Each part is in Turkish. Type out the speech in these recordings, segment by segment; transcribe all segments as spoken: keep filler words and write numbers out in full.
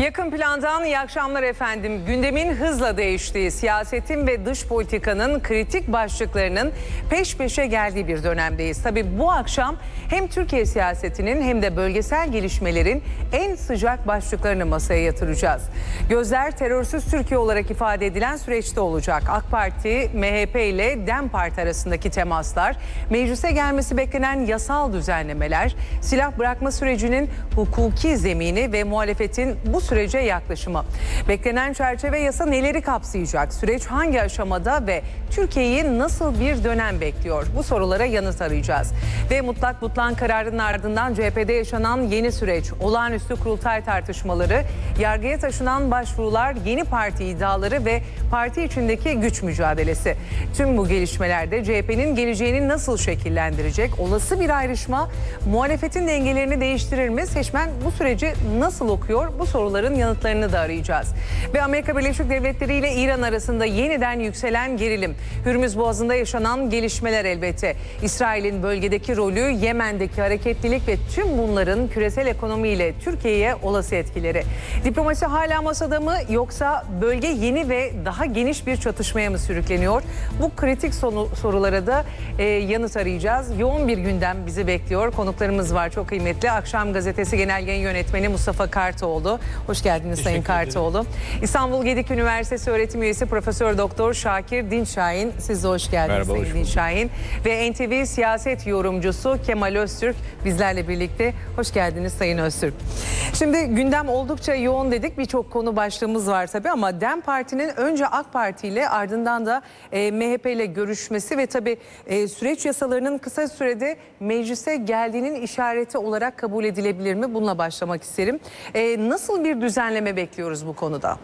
Yakın plandan iyi akşamlar efendim. Gündemin hızla değiştiği, siyasetin ve dış politikanın kritik başlıklarının peş peşe geldiği bir dönemdeyiz. Tabii bu akşam hem Türkiye siyasetinin hem de bölgesel gelişmelerin en sıcak başlıklarını masaya yatıracağız. Gözler terörsüz Türkiye olarak ifade edilen süreçte olacak. AK Parti, M H P ile DEM Parti arasındaki temaslar, meclise gelmesi beklenen yasal düzenlemeler, silah bırakma sürecinin hukuki zemini ve muhalefetin bu sürece yaklaşımı. Beklenen çerçeve yasa neleri kapsayacak? Süreç hangi aşamada ve Türkiye'yi nasıl bir dönem bekliyor? Bu sorulara yanıt arayacağız. Ve mutlak mutlan kararının ardından C H P'de yaşanan yeni süreç, olağanüstü kurultay tartışmaları, yargıya taşınan başvurular, yeni parti iddiaları ve parti içindeki güç mücadelesi. Tüm bu gelişmelerde C H P'nin geleceğini nasıl şekillendirecek? Olası bir ayrışma muhalefetin dengelerini değiştirir mi? Seçmen bu süreci nasıl okuyor? Bu soruların yanıtlarını da arayacağız. Ve Amerika Birleşik Devletleri ile İran arasında yeniden yükselen gerilim. Hürmüz Boğazı'nda yaşanan gelişmeler elbette. İsrail'in bölgedeki rolü, Yemen'deki hareketlilik ve tüm bunların küresel ekonomiyle Türkiye'ye olası etkileri. Diplomasi hala masada mı, yoksa bölge yeni ve daha geniş bir çatışmaya mı sürükleniyor? Bu kritik sonu, sorulara da e, yanıt arayacağız. Yoğun bir gündem bizi bekliyor. Konuklarımız var çok kıymetli. Akşam Gazetesi Genel Yayın Yönetmeni Mustafa Kartoğlu. Hoş geldiniz Sayın Kartoğlu. İstanbul Gedik Üniversitesi öğretim üyesi Profesör Doktor Şakir Dinçayin. Siz de hoş geldiniz. Merhaba, Sayın Dinçayin. Ve N T V siyaset yorumcusu Kemal Öztürk bizlerle birlikte. Hoş geldiniz Sayın Öztürk. Şimdi gündem oldukça yoğun dedik. Birçok konu başlığımız var tabii ama DEM Parti'nin önce AK Parti ile ardından da e, M H P ile görüşmesi ve tabii e, süreç yasalarının kısa sürede meclise geldiğinin işareti olarak kabul edilebilir mi? Bununla başlamak isterim. E, nasıl bir düzenleme bekliyoruz bu konuda?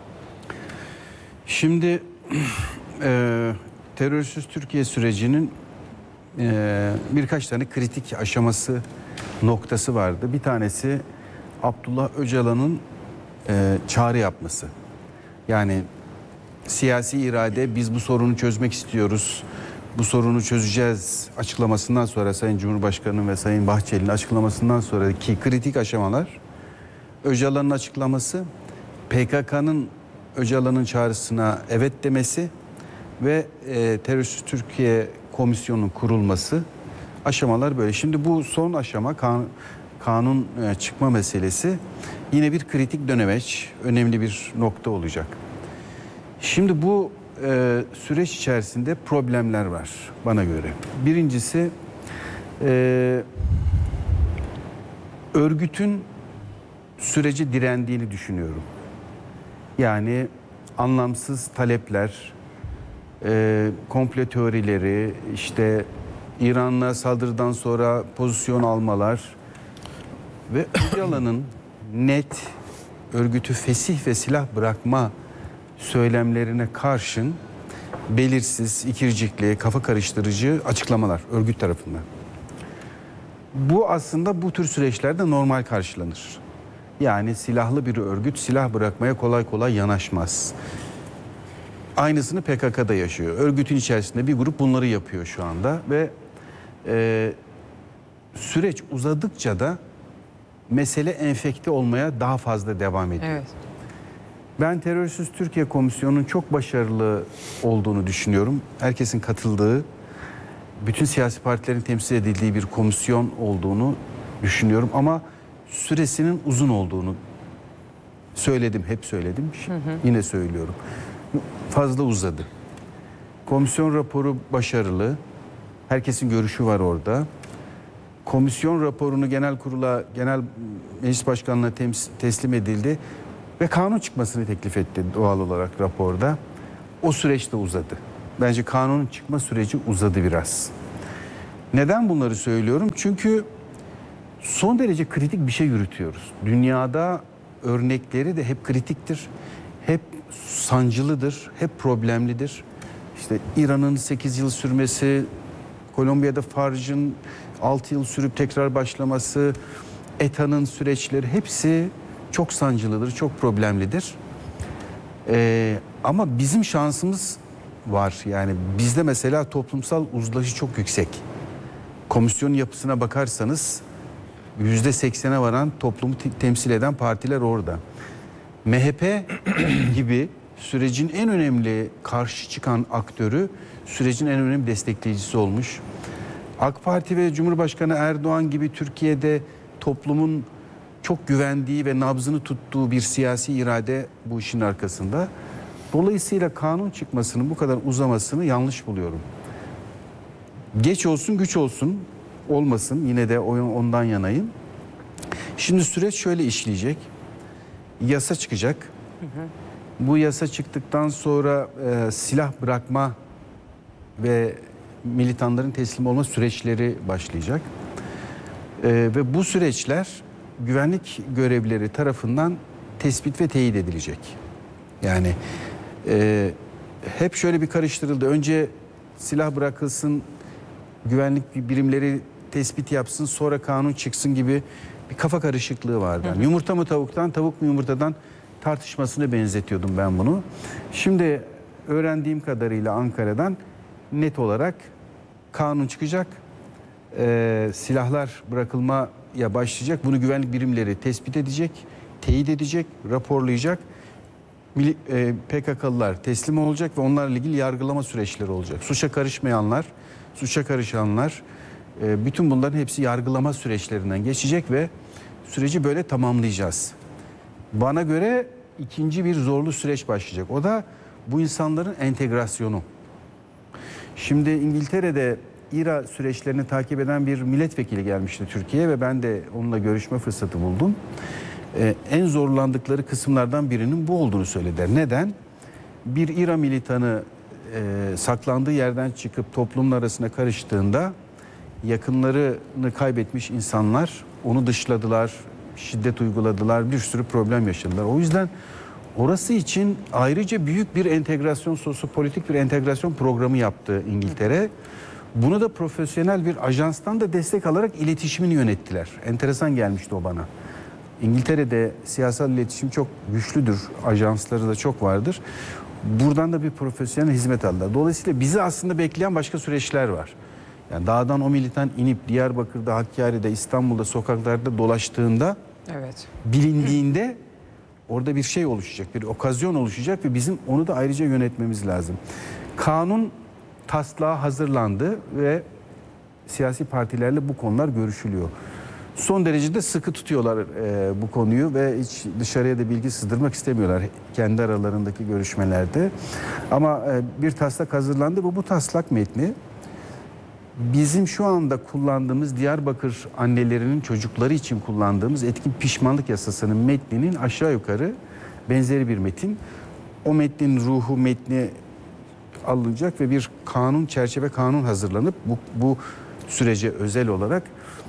Şimdi e, terörsüz Türkiye sürecinin e, birkaç tane kritik aşaması, noktası vardı. Bir tanesi Abdullah Öcalan'ın e, çağrı yapması. Yani siyasi irade, biz bu sorunu çözmek istiyoruz, bu sorunu çözeceğiz açıklamasından sonra, Sayın Cumhurbaşkanı'nın ve Sayın Bahçeli'nin açıklamasından sonraki kritik aşamalar, Öcalan'ın açıklaması, P K K'nın Öcalan'ın çağrısına evet demesi ve e, terörsüz Türkiye Komisyonu'nun kurulması, aşamalar böyle. Şimdi bu son aşama kan, kanun e, çıkma meselesi yine bir kritik dönemeç, önemli bir nokta olacak. Şimdi bu e, süreç içerisinde problemler var bana göre. Birincisi e, örgütün sürece direndiğini düşünüyorum. Yani anlamsız talepler, e, komplo teorileri, işte İran'la saldırıdan sonra pozisyon almalar ve Öcalan'ın net örgütü fesih ve silah bırakma söylemlerine karşın belirsiz, ikircikli, kafa karıştırıcı açıklamalar örgüt tarafından. Bu aslında bu tür süreçlerde normal karşılanır. Yani silahlı bir örgüt silah bırakmaya kolay kolay yanaşmaz. Aynısını P K K'da yaşıyor. Örgütün içerisinde bir grup bunları yapıyor şu anda ve e, süreç uzadıkça da mesele enfekte olmaya daha fazla devam ediyor. Evet. Ben terörsüz Türkiye Komisyonu'nun çok başarılı olduğunu düşünüyorum. Herkesin katıldığı, bütün siyasi partilerin temsil edildiği bir komisyon olduğunu düşünüyorum. Ama süresinin uzun olduğunu söyledim, hep söyledim. Hı hı. Yine söylüyorum. Fazla uzadı. Komisyon raporu başarılı. Herkesin görüşü var orada. Komisyon raporunu genel kurula, genel meclis başkanlığına teslim edildi ve kanun çıkmasını teklif etti doğal olarak raporda. O süreç de uzadı. Bence kanunun çıkma süreci uzadı biraz. Neden bunları söylüyorum? Çünkü son derece kritik bir şey yürütüyoruz. Dünyada örnekleri de hep kritiktir, hep sancılıdır, hep problemlidir. İşte İran'ın sekiz yıl sürmesi, Kolombiya'da Farc'ın altı yıl sürüp tekrar başlaması, E T A'nın süreçleri hepsi çok sancılıdır, çok problemlidir. Ee, ama bizim şansımız var. Yani bizde mesela toplumsal uzlaşı çok yüksek. Komisyonun yapısına bakarsanız yüzde seksene varan toplumu temsil eden partiler orada. M H P gibi sürecin en önemli karşı çıkan aktörü, sürecin en önemli destekleyicisi olmuş. AK Parti ve Cumhurbaşkanı Erdoğan gibi Türkiye'de toplumun çok güvendiği ve nabzını tuttuğu bir siyasi irade bu işin arkasında. Dolayısıyla kanun çıkmasının bu kadar uzamasını yanlış buluyorum. Geç olsun güç olsun olmasın, yine de ondan yanayım. Şimdi süreç şöyle işleyecek. Yasa çıkacak. Hı hı. Bu yasa çıktıktan sonra e, silah bırakma ve militanların teslim olma süreçleri başlayacak. E, ve bu süreçler güvenlik görevlileri tarafından tespit ve teyit edilecek. Yani e, hep şöyle bir karıştırıldı. Önce silah bırakılsın, güvenlik birimleri tespit yapsın, sonra kanun çıksın gibi bir kafa karışıklığı vardı. Yani yumurta mı tavuktan, tavuk mu yumurtadan tartışmasına benzetiyordum ben bunu. Şimdi öğrendiğim kadarıyla Ankara'dan net olarak kanun çıkacak. Ee, silahlar bırakılmaya başlayacak. Bunu güvenlik birimleri tespit edecek, teyit edecek, raporlayacak. E, P K K'lılar teslim olacak ve onlarla ilgili yargılama süreçleri olacak. Suça karışmayanlar, suça karışanlar, e, bütün bunların hepsi yargılama süreçlerinden geçecek ve süreci böyle tamamlayacağız. Bana göre ikinci bir zorlu süreç başlayacak. O da bu insanların entegrasyonu. Şimdi İngiltere'de İRA süreçlerini takip eden bir milletvekili gelmişti Türkiye'ye ve ben de onunla görüşme fırsatı buldum. Ee, en zorlandıkları kısımlardan birinin bu olduğunu söylediler. Neden? Bir İRA militanı e, saklandığı yerden çıkıp toplumun arasına karıştığında yakınlarını kaybetmiş insanlar onu dışladılar, şiddet uyguladılar, bir sürü problem yaşadılar. O yüzden orası için ayrıca büyük bir entegrasyon, sosyopolitik bir entegrasyon programı yaptı İngiltere. Bunu da profesyonel bir ajanstan da destek alarak iletişimini yönettiler. Enteresan gelmişti o bana. İngiltere'de siyasal iletişim çok güçlüdür, ajansları da çok vardır. Buradan da bir profesyonel hizmet aldılar. Dolayısıyla bizi aslında bekleyen başka süreçler var. Yani dağdan o militan inip Diyarbakır'da, Hakkari'de, İstanbul'da, sokaklarda dolaştığında, evet, bilindiğinde orada bir şey oluşacak, bir okazyon oluşacak ve bizim onu da ayrıca yönetmemiz lazım. Kanun taslağı hazırlandı ve siyasi partilerle bu konular görüşülüyor. Son derece de sıkı tutuyorlar e, bu konuyu ve hiç dışarıya da bilgi sızdırmak istemiyorlar kendi aralarındaki görüşmelerde. Ama e, bir taslak hazırlandı. Bu, bu taslak metni bizim şu anda kullandığımız Diyarbakır annelerinin çocukları için kullandığımız etkin pişmanlık yasasının metninin aşağı yukarı benzeri bir metin. O metnin ruhu, metni alınacak ve bir kanun, çerçeve kanun hazırlanıp bu, bu sürece özel olarak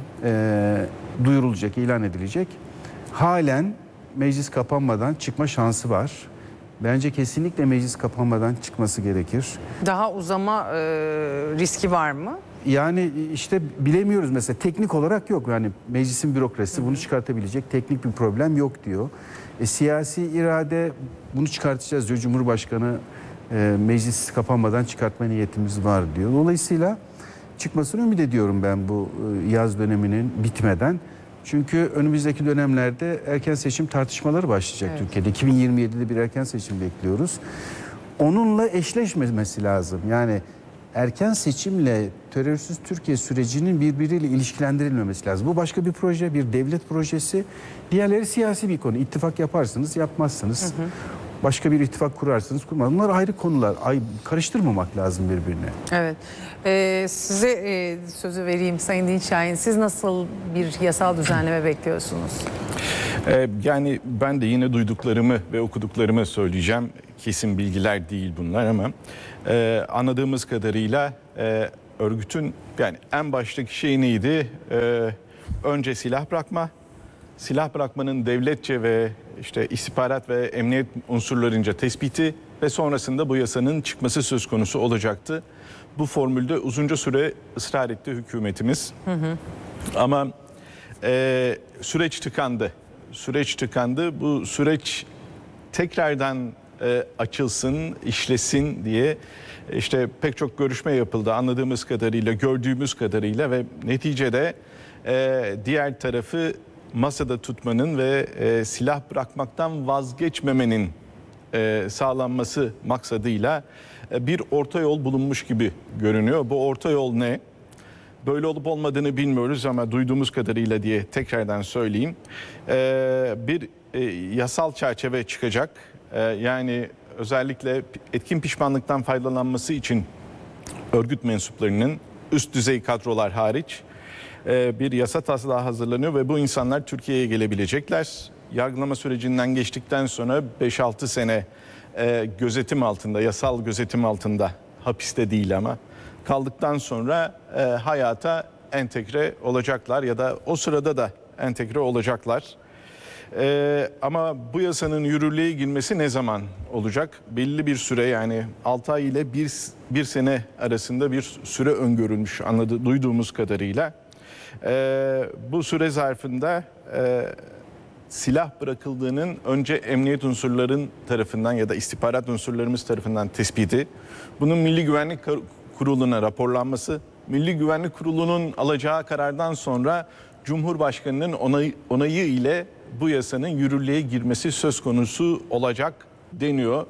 e, duyurulacak, ilan edilecek. Halen meclis kapanmadan çıkma şansı var. Bence kesinlikle meclis kapanmadan çıkması gerekir. Daha uzama e, riski var mı? Yani işte bilemiyoruz, mesela teknik olarak yok. Yani meclisin bürokrasisi bunu çıkartabilecek teknik bir problem yok diyor. E, siyasi irade bunu çıkartacağız diyor. Cumhurbaşkanı e, meclis kapanmadan çıkartma niyetimiz var diyor. Dolayısıyla çıkmasını ümit ediyorum ben bu e, yaz döneminin bitmeden. Çünkü önümüzdeki dönemlerde erken seçim tartışmaları başlayacak, evet, Türkiye'de. iki bin yirmi yedide bir erken seçim bekliyoruz. Onunla eşleşmemesi lazım. Yani erken seçimle terörsüz Türkiye sürecinin birbiriyle ilişkilendirilmemesi lazım. Bu başka bir proje, bir devlet projesi. Diğerleri siyasi bir konu. İttifak yaparsınız, yapmazsınız. Hı hı. Başka bir ittifak kurarsınız, kurmazsınız. Bunlar ayrı konular. Ay, karıştırmamak lazım birbirine. Evet. Ee, size e, sözü vereyim Sayın Dinç Şahin. Siz nasıl bir yasal düzenleme bekliyorsunuz? Ee, yani ben de yine duyduklarımı ve okuduklarımı söyleyeceğim. Kesin bilgiler değil bunlar ama e, anladığımız kadarıyla e, örgütün yani en baştaki şey neydi? E, önce silah bırakma. Silah bırakmanın devletçe ve işte istihbarat ve emniyet unsurlarınca tespiti ve sonrasında bu yasanın çıkması söz konusu olacaktı. Bu formülde uzunca süre ısrar etti hükümetimiz. Hı hı. Ama e, süreç tıkandı. Süreç tıkandı. Bu süreç tekrardan e, açılsın, işlesin diye işte pek çok görüşme yapıldı anladığımız kadarıyla, gördüğümüz kadarıyla ve neticede e, diğer tarafı masada tutmanın ve e, silah bırakmaktan vazgeçmemenin e, sağlanması maksadıyla e, bir orta yol bulunmuş gibi görünüyor. Bu orta yol ne? Böyle olup olmadığını bilmiyoruz ama duyduğumuz kadarıyla diye tekrardan söyleyeyim. E, bir e, yasal çerçeve çıkacak. E, yani özellikle etkin pişmanlıktan faydalanması için örgüt mensuplarının üst düzey kadrolar hariç bir yasa taslağı hazırlanıyor ve bu insanlar Türkiye'ye gelebilecekler. Yargılama sürecinden geçtikten sonra beş altı sene gözetim altında, yasal gözetim altında, hapiste değil ama kaldıktan sonra hayata entegre olacaklar ya da o sırada da entegre olacaklar. Ee, ama bu yasanın yürürlüğe girmesi ne zaman olacak? Belli bir süre, yani altı ay ile bir, bir sene arasında bir süre öngörülmüş anladı, duyduğumuz kadarıyla. Ee, bu süre zarfında e, silah bırakıldığının önce emniyet unsurların tarafından ya da istihbarat unsurlarımız tarafından tespiti, bunun Milli Güvenlik Kurulu'na raporlanması, Milli Güvenlik Kurulu'nun alacağı karardan sonra Cumhurbaşkanı'nın onayı, onayı ile bu yasanın yürürlüğe girmesi söz konusu olacak deniyor.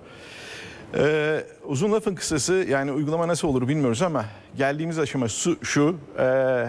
Ee, uzun lafın kısası, yani uygulama nasıl olur bilmiyoruz ama geldiğimiz aşama şu, şu e,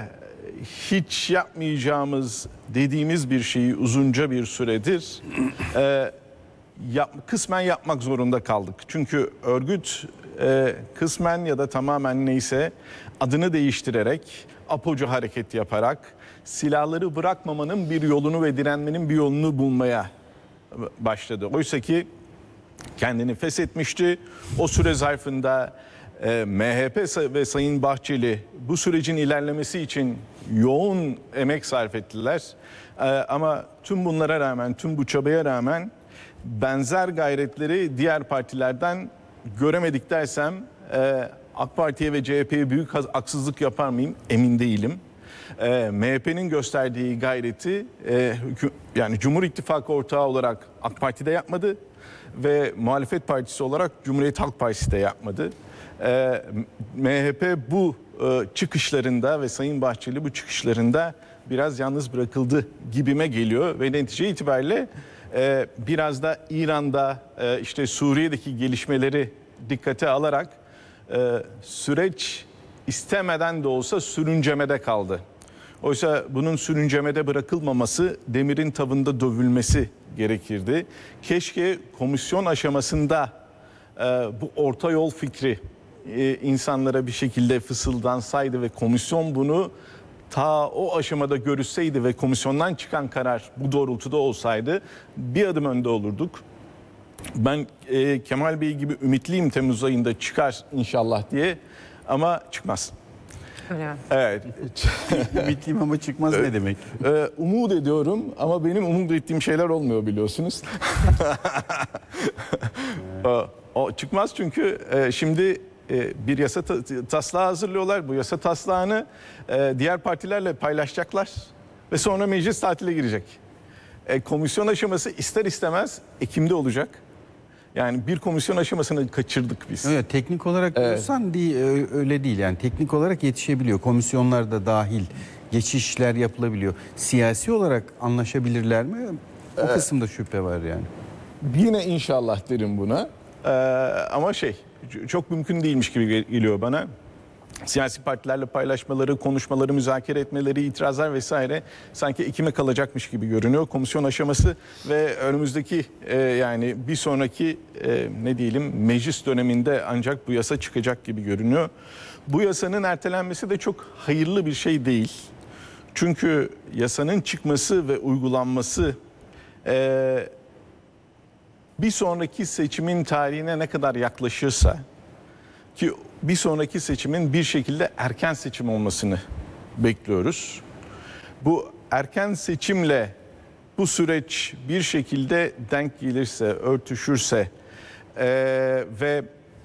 hiç yapmayacağımız dediğimiz bir şeyi uzunca bir süredir e, yap, kısmen yapmak zorunda kaldık. Çünkü örgüt e, kısmen ya da tamamen neyse adını değiştirerek, apocu hareket yaparak silahları bırakmamanın bir yolunu ve direnmenin bir yolunu bulmaya başladı. Oysa ki kendini feshetmişti. O süre zarfında e, M H P ve Sayın Bahçeli bu sürecin ilerlemesi için yoğun emek sarf ettiler. E, ama tüm bunlara rağmen, tüm bu çabaya rağmen benzer gayretleri diğer partilerden göremedik dersem e, AK Parti'ye ve C H P'ye büyük haksızlık yapar mıyım? Emin değilim. E, M H P'nin gösterdiği gayreti e, yani Cumhur İttifakı ortağı olarak AK Parti'de yapmadı ve muhalefet partisi olarak Cumhuriyet Halk Partisi de yapmadı. E, M H P bu e, çıkışlarında ve Sayın Bahçeli bu çıkışlarında biraz yalnız bırakıldı gibime geliyor ve netice itibariyle e, biraz da İran'da e, işte Suriye'deki gelişmeleri dikkate alarak e, süreç istemeden de olsa sürüncemede kaldı. Oysa bunun sürüncemede bırakılmaması, demirin tavında dövülmesi gerekirdi. Keşke komisyon aşamasında e, bu orta yol fikri e, insanlara bir şekilde fısıldansaydı ve komisyon bunu ta o aşamada görüşseydi ve komisyondan çıkan karar bu doğrultuda olsaydı bir adım önde olurduk. Ben e, Kemal Bey gibi ümitliyim Temmuz ayında çıkar inşallah diye ama çıkmaz. Öyle. Evet. Ümitliyim ama çıkmaz ne demek? Ee, umut ediyorum ama benim umut ettiğim şeyler olmuyor biliyorsunuz. o, o çıkmaz çünkü e, şimdi e, bir yasa ta, taslağı hazırlıyorlar. Bu yasa taslağını e, diğer partilerle paylaşacaklar ve sonra meclis tatile girecek. E, komisyon aşaması ister istemez Ekim'de olacak. Yani bir komisyon aşamasını kaçırdık biz. Evet, teknik olarak Evet. diyorsan değil, öyle değil. Yani teknik olarak yetişebiliyor. Komisyonlar da dahil geçişler yapılabiliyor. Siyasi olarak anlaşabilirler mi? O Evet. kısımda şüphe var yani. Yine inşallah derim buna. Ee, ama şey çok mümkün değilmiş gibi geliyor bana. Siyasi partilerle paylaşmaları, konuşmaları, müzakere etmeleri, itirazlar vesaire sanki Ekim'e kalacakmış gibi görünüyor. Komisyon aşaması ve önümüzdeki e, yani bir sonraki e, ne diyelim meclis döneminde ancak bu yasa çıkacak gibi görünüyor. Bu yasanın ertelenmesi de çok hayırlı bir şey değil. Çünkü yasanın çıkması ve uygulanması e, bir sonraki seçimin tarihine ne kadar yaklaşırsa, ki bir sonraki seçimin bir şekilde erken seçim olmasını bekliyoruz. Bu erken seçimle bu süreç bir şekilde denk gelirse, örtüşürse e, ve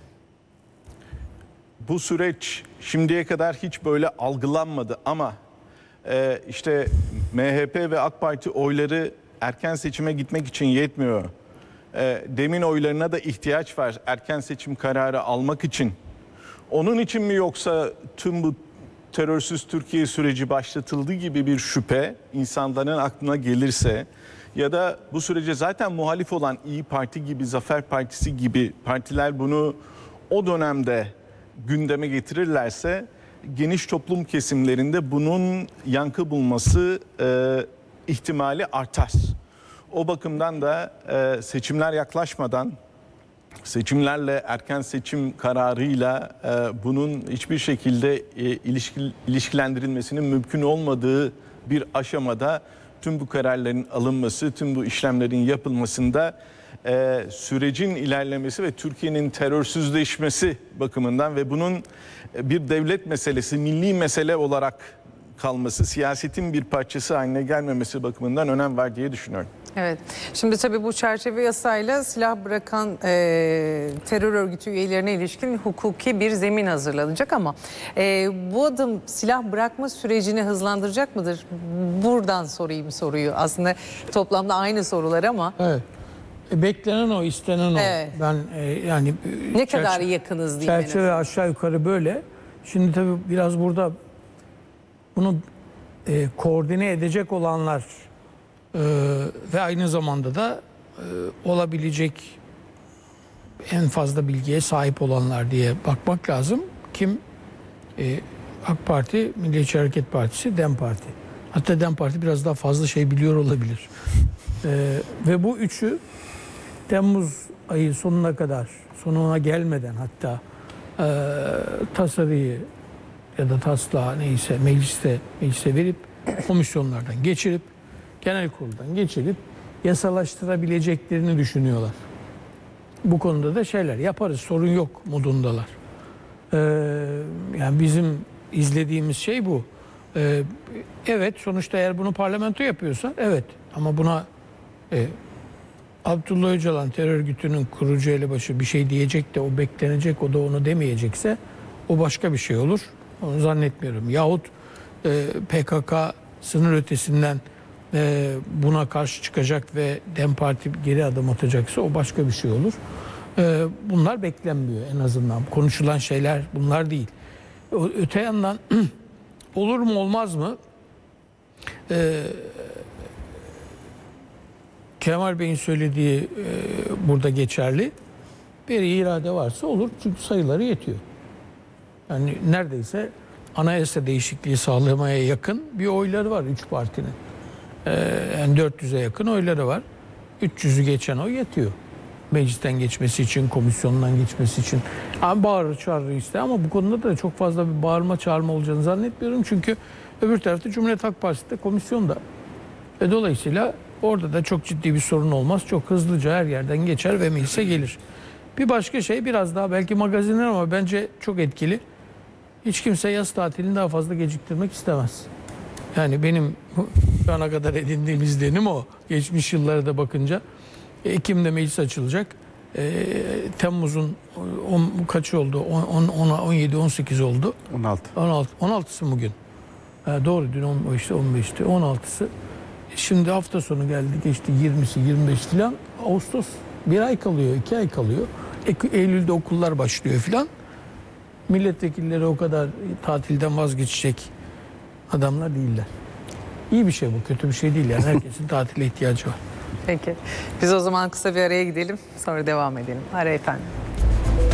bu süreç şimdiye kadar hiç böyle algılanmadı ama e, işte M H P ve AK Parti oyları erken seçime gitmek için yetmiyor. E, demin oylarına da ihtiyaç var erken seçim kararı almak için. Onun için mi yoksa tüm bu terörsüz Türkiye süreci başlatıldı gibi bir şüphe insanların aklına gelirse ya da bu sürece zaten muhalif olan İyi Parti gibi, Zafer Partisi gibi partiler bunu o dönemde gündeme getirirlerse geniş toplum kesimlerinde bunun yankı bulması e, ihtimali artar. O bakımdan da e, seçimler yaklaşmadan, seçimlerle, erken seçim kararıyla e, bunun hiçbir şekilde e, ilişki, ilişkilendirilmesinin mümkün olmadığı bir aşamada tüm bu kararların alınması, tüm bu işlemlerin yapılmasında e, sürecin ilerlemesi ve Türkiye'nin terörsüzleşmesi bakımından ve bunun bir devlet meselesi, milli mesele olarak kalması, siyasetin bir parçası haline gelmemesi bakımından önem var diye düşünüyorum. Evet. Şimdi tabii bu çerçeve yasayla silah bırakan e, terör örgütü üyelerine ilişkin hukuki bir zemin hazırlanacak ama e, bu adım silah bırakma sürecini hızlandıracak mıdır? Buradan sorayım soruyu. Aslında toplamda aynı sorular ama. Evet. E, beklenen o, istenen o. Evet. Ben e, yani Ne çerçe- kadar yakınız diyeyim. Çerçeve aşağı yukarı böyle. Şimdi tabii biraz burada bunu e, koordine edecek olanlar e, ve aynı zamanda da e, olabilecek en fazla bilgiye sahip olanlar diye bakmak lazım. Kim? E, AK Parti, Milliyetçi Hareket Partisi, DEM Parti. Hatta DEM Parti biraz daha fazla şey biliyor olabilir. E, ve bu üçü Temmuz ayı sonuna kadar, sonuna gelmeden hatta e, tasarıyı ya da taslağı neyse mecliste meclise verip komisyonlardan geçirip genel kuruldan geçirip yasalaştırabileceklerini düşünüyorlar. Bu konuda da şeyler yaparız, sorun yok modundalar. Ee, yani bizim izlediğimiz şey bu. Ee, evet, sonuçta eğer bunu parlamento yapıyorsa evet, ama buna e, Abdullah Öcalan terör örgütünün kurucu elebaşı bir şey diyecek de o beklenecek, o da onu demeyecekse o başka bir şey olur. Onu zannetmiyorum. Yahut e, P K K sınır ötesinden e, buna karşı çıkacak ve DEM Parti geri adım atacaksa o başka bir şey olur. E, bunlar beklenmiyor en azından. Konuşulan şeyler bunlar değil. O, öte yandan olur mu olmaz mı? E, Kemal Bey'in söylediği e, burada geçerli. Bir irade varsa olur çünkü sayıları yetiyor. Yani neredeyse anayasa değişikliği sağlamaya yakın bir oyları var üç partinin. Ee, yani dört yüze yakın oyları var. üç yüzü geçen oy yetiyor. Meclisten geçmesi için, komisyondan geçmesi için. Ama bağırır çağırır işte, ama bu konuda da çok fazla bir bağırma çağırma olacağını zannetmiyorum. Çünkü öbür tarafta Cumhuriyet Halk Partisi de komisyonda. Ve dolayısıyla orada da çok ciddi bir sorun olmaz. Çok hızlıca her yerden geçer ve meclise gelir. Bir başka şey, biraz daha belki magazinler ama bence çok etkili. Hiç kimse yaz tatilini daha fazla geciktirmek istemez. Yani benim şu ana kadar edindiğim izlenim o. Geçmiş yıllara da bakınca. Ekim'de meclis açılacak. E, Temmuz'un on, kaçı oldu? on, on, on yedi, on sekiz oldu. on altı. on altı, on altısı bugün. Ha, doğru, dün on beşti, on beşti, on altısı. Şimdi hafta sonu geldi, geçti yirmisi, yirmi beş filan. Ağustos bir ay kalıyor, iki ay kalıyor. Eylül'de okullar başlıyor filan. Milletvekilleri o kadar tatilden vazgeçecek adamlar değiller. İyi bir şey bu, kötü bir şey değil yani. Herkesin tatile ihtiyacı var. Peki. Biz o zaman kısa bir araya gidelim. Sonra devam edelim. Ara efendim.